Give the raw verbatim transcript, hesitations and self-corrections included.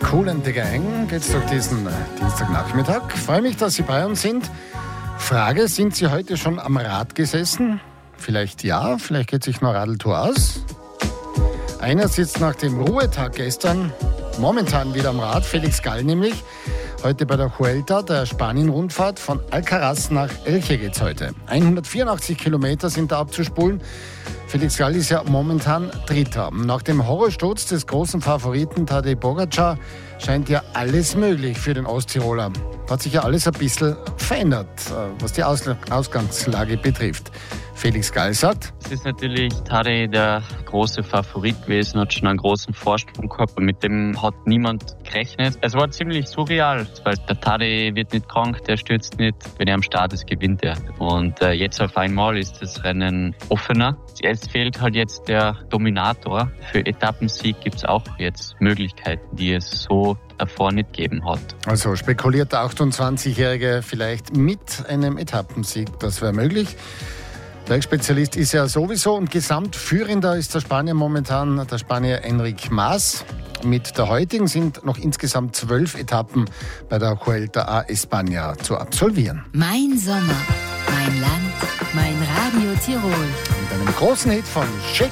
Kool and the Gang geht's durch diesen Dienstagnachmittag. Ich freue mich, dass Sie bei uns sind. Frage, sind Sie heute schon am Rad gesessen? Vielleicht ja, vielleicht geht sich noch Radeltour aus. Einer sitzt nach dem Ruhetag gestern momentan wieder am Rad, Felix Gall nämlich. Heute bei der Vuelta, der Spanien-Rundfahrt. Von Alcaraz nach Elche geht's heute. hundertvierundachtzig Kilometer sind da abzuspulen. Felix Gall ist ja momentan Dritter. Nach dem Horrorsturz des großen Favoriten Tadej Pogačar scheint ja alles möglich für den Osttiroler. Hat sich ja alles ein bisschen verändert, was die Aus- Ausgangslage betrifft. Felix Gall sagt: Es ist natürlich Tadej der große Favorit gewesen, hat schon einen großen Vorsprung gehabt und mit dem hat niemand gerechnet. Es war ziemlich surreal, weil der Tadej wird nicht krank, der stürzt nicht. Wenn er am Start ist, gewinnt er. Und äh, jetzt auf einmal ist das Rennen offener. Es fehlt halt jetzt der Dominator. Für Etappensieg gibt es auch jetzt Möglichkeiten, die es so davor nicht gegeben hat. Also spekuliert der achtundzwanzigjährige vielleicht mit einem Etappensieg, das wäre möglich. Der Spezialist ist ja sowieso und Gesamtführender ist der Spanier momentan, der Spanier Enric Mas. Mit der heutigen sind noch insgesamt zwölf Etappen bei der Vuelta a España zu absolvieren. Mein Sommer, mein Land, mein Radio Tirol. Mit einem großen Hit von Shake